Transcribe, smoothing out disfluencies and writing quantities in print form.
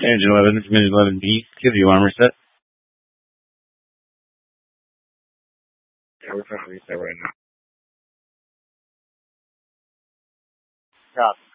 Engine 11, Engine 11B. Give you armor set. Yeah, we're trying to reset right now. Copy.